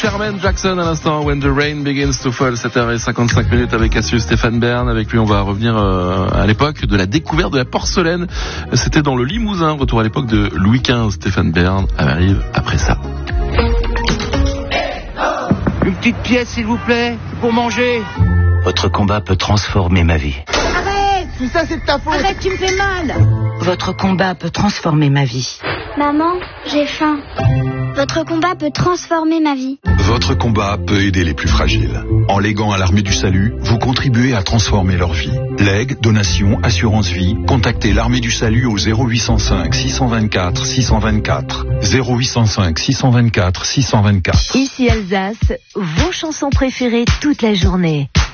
Charmaine Jackson à l'instant, When the Rain Begins to Fall, 7h55 avec Cassius Stéphane Bern. Avec lui, on va revenir à l'époque de la découverte de la porcelaine. C'était dans le Limousin, retour à l'époque de Louis XV. Stéphane Bern arrive après ça. Une petite pièce, s'il vous plaît, pour manger. Votre combat peut transformer ma vie. Arrête! Tout ça, c'est de ta faute. Arrête, tu me fais mal. Votre combat peut transformer ma vie. Maman, j'ai faim. Votre combat peut transformer ma vie. Votre combat peut aider les plus fragiles. En léguant à l'Armée du Salut, vous contribuez à transformer leur vie. Legs, donations, assurance vie, contactez l'Armée du Salut au 0805 624 624. 0805 624 624. Ici Alsace, vos chansons préférées toute la journée.